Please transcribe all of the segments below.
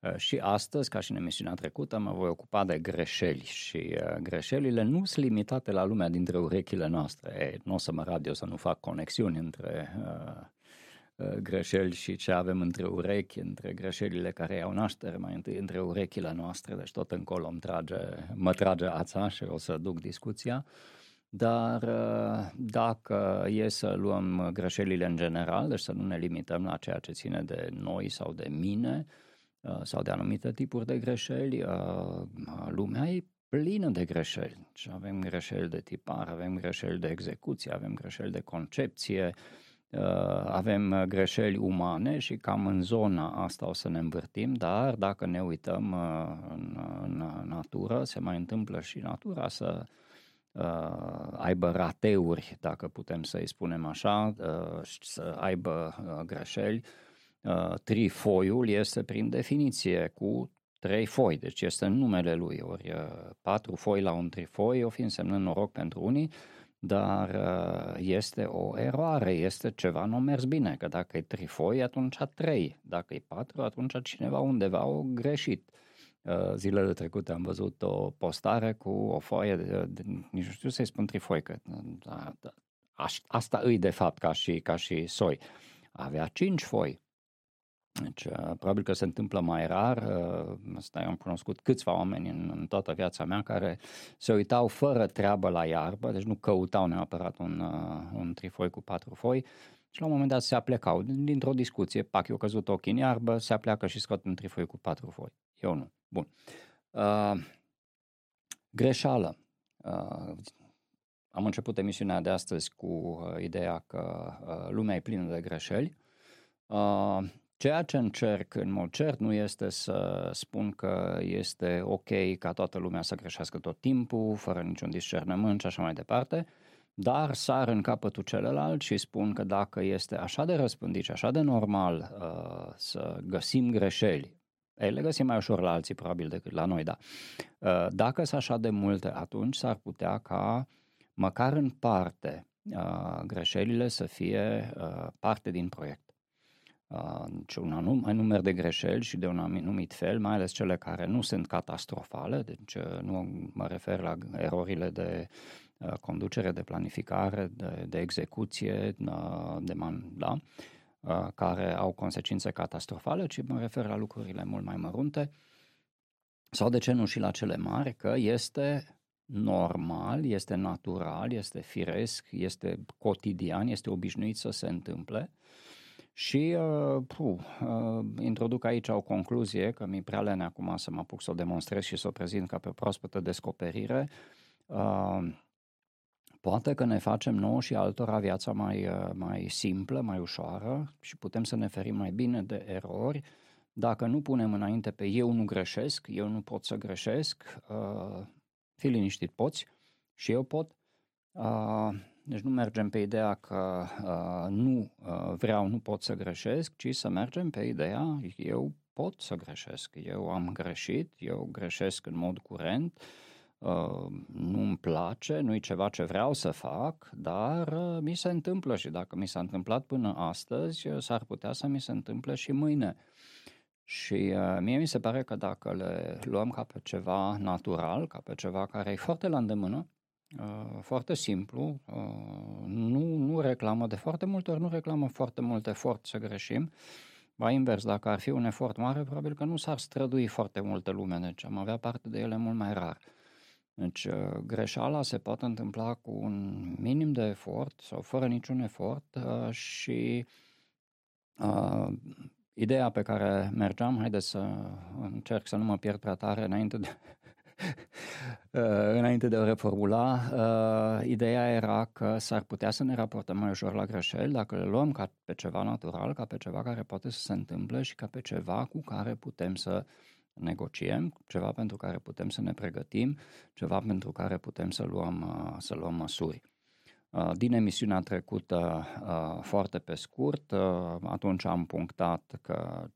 Și astăzi, ca și în emisiunea trecută, mă voi ocupa de greșeli și greșelile nu sunt limitate la lumea dintre urechile noastre. Nu o să mă rad eu să nu fac conexiuni între greșeli și ce avem între urechi, între greșelile care iau naștere mai întâi între urechile noastre, deci tot încolo mă trage ața și o să duc discuția. Dar dacă e să luăm greșelile în general, deci să nu ne limităm la ceea ce ține de noi sau de mine sau de anumite tipuri de greșeli, lumea e plină de greșeli. Deci avem greșeli de tipar, avem greșeli de execuție, avem greșeli de concepție, avem greșeli umane și cam în zona asta o să ne învârtim, dar dacă ne uităm în natură, se mai întâmplă și natura să aibă rateuri, dacă putem să-i spunem așa, să aibă greșeli. Trifoiul este prin definiție cu 3 foi, deci este în numele lui, ori 4 foi la un trifoi, o fi însemnând noroc pentru unii, dar este o eroare, este ceva nu a mers bine, că dacă e trifoi, atunci 3, dacă e 4, atunci cineva undeva a greșit. Zilele trecute am văzut o postare cu o foaie, nici nu știu să-i spun trifoi, că asta îi de fapt ca și soi. Avea 5 foi. Deci, probabil că se întâmplă mai rar. Am cunoscut câțiva oameni în toată viața mea care se uitau fără treabă la iarbă, deci nu căutau neapărat un trifoi cu 4 foi și la un moment dat se aplecau dintr-o discuție, pac, eu căzut ochii în iarbă, se apleacă și scot un trifoi cu 4 foi. Eu nu. Bun. Greșeală. Am început emisiunea de astăzi cu ideea că lumea e plină de greșeli. Ceea ce încerc în mod cert nu este să spun că este ok ca toată lumea să greșească tot timpul, fără niciun discernământ și așa mai departe, dar sar în capătul celălalt și spun că dacă este așa de răspândit și așa de normal să găsim greșeli, le găsim mai ușor la alții probabil decât la noi, da. Dacă sunt așa de multe, atunci s-ar putea ca măcar în parte greșelile să fie parte din proiect. Un număr de greșeli și de un anumit fel, mai ales cele care nu sunt catastrofale, deci nu mă refer la erorile de conducere, de planificare, de execuție, care au consecințe catastrofale, ci mă refer la lucrurile mult mai mărunte sau de ce nu și la cele mari, că este normal, este natural, este firesc, este cotidian, este obișnuit să se întâmple. Și introduc aici o concluzie, că mi-e prea lene acum să mă apuc să o demonstrez și să o prezint ca pe proaspătă descoperire. Poate că ne facem nouă și altora viața mai simplă, mai ușoară și putem să ne ferim mai bine de erori dacă nu punem înainte pe eu nu greșesc, eu nu pot să greșesc, fii liniștit, poți și eu pot. Deci nu mergem pe ideea că nu pot să greșesc, ci să mergem pe ideea eu pot să greșesc, eu am greșit, eu greșesc în mod curent, nu-mi place, nu-i ceva ce vreau să fac, dar mi se întâmplă și dacă mi s-a întâmplat până astăzi, s-ar putea să mi se întâmple și mâine. Și mie mi se pare că dacă le luăm ca pe ceva natural, ca pe ceva care e foarte la îndemână, foarte simplu, nu reclamă de foarte multe ori, nu reclamă foarte mult efort să greșim, ba invers, dacă ar fi un efort mare, probabil că nu s-ar strădui foarte multă lume, deci am avea parte de ele mult mai rar. Deci greșeala se poate întâmpla cu un minim de efort sau fără niciun efort și ideea pe care mergeam, haideți să încerc să nu mă pierd prea tare înainte de a reformula, ideea era că s-ar putea să ne raportăm mai ușor la greșeli dacă le luăm ca pe ceva natural, ca pe ceva care poate să se întâmple și ca pe ceva cu care putem să negociem, ceva pentru care putem să ne pregătim, ceva pentru care putem să luăm măsuri. Din emisiunea trecută, foarte pe scurt, atunci am punctat că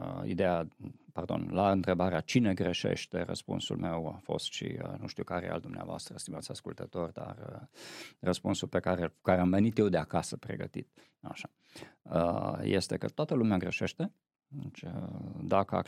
la întrebarea cine greșește, răspunsul meu a fost și nu știu care e al dumneavoastră, stimați ascultători, dar răspunsul pe care am venit eu de acasă pregătit, așa, este că toată lumea greșește. Deci, dacă